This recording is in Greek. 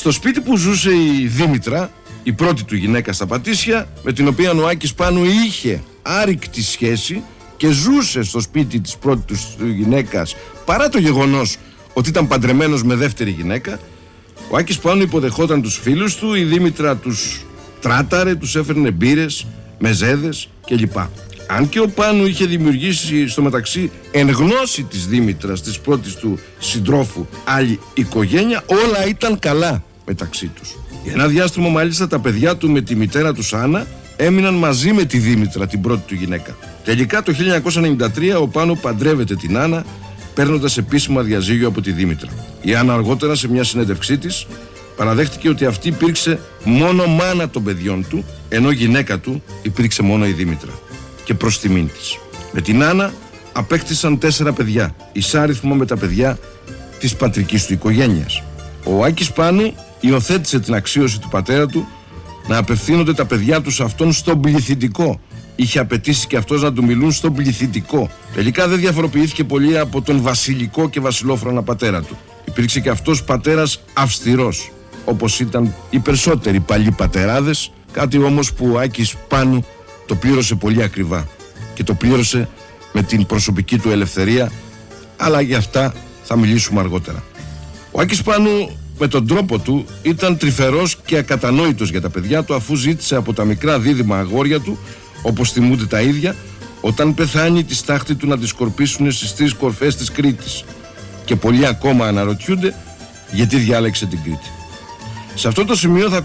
Στο σπίτι που ζούσε η Δήμητρα, η πρώτη του γυναίκα στα Πατήσια, με την οποία ο Άκης Πάνου είχε άρρηκτη σχέση και ζούσε στο σπίτι της πρώτης του γυναίκας, παρά το γεγονός ότι ήταν παντρεμένος με δεύτερη γυναίκα, ο Άκης Πάνου υποδεχόταν τους φίλους του, η Δήμητρα τους τράταρε, τους έφερνε μπύρες, μεζέδες κλπ. Αν και ο Πάνου είχε δημιουργήσει στο μεταξύ εν γνώση της Δήμητρας, της πρώτης του συντρόφου, άλλη οικογένεια, όλα ήταν καλά μεταξύ τους. Για ένα διάστημα μάλιστα τα παιδιά του με τη μητέρα τους Άννα έμειναν μαζί με τη Δήμητρα, την πρώτη του γυναίκα. Τελικά το 1993 ο Πάνου παντρεύεται την Άννα, παίρνοντας επίσημα διαζύγιο από τη Δήμητρα. Η Άννα αργότερα σε μια συνέντευξή της παραδέχτηκε ότι αυτή υπήρξε μόνο μάνα των παιδιών του, ενώ γυναίκα του υπήρξε μόνο η Δήμητρα. Και προς τιμήν της. Με την Άννα απέκτησαν 4 παιδιά, ισάριθμο με τα παιδιά της πατρικής του οικογένειας. Ο Άκης Πάνου υιοθέτησε την αξίωση του πατέρα του να απευθύνονται τα παιδιά του σε αυτόν στον πληθυντικό. Είχε απαιτήσει και αυτός να του μιλούν στον πληθυντικό. Τελικά δεν διαφοροποιήθηκε πολύ από τον βασιλικό και βασιλόφρονα πατέρα του. Υπήρξε και αυτός πατέρας αυστηρός, όπως ήταν οι περισσότεροι παλιοί πατεράδες, κάτι όμως που ο Άκης Πάνου το πλήρωσε πολύ ακριβά και το πλήρωσε με την προσωπική του ελευθερία, αλλά για αυτά θα μιλήσουμε αργότερα. Ο Άκης Πάνου με τον τρόπο του ήταν τρυφερός και ακατανόητος για τα παιδιά του, αφού ζήτησε από τα μικρά δίδυμα αγόρια του, όπως θυμούνται τα ίδια, όταν πεθάνει τη στάχτη του να τη σκορπίσουν στις 3 κορφές της Κρήτης. Και πολλοί ακόμα αναρωτιούνται γιατί διάλεξε την Κρήτη. Σε αυτό το σημείο θα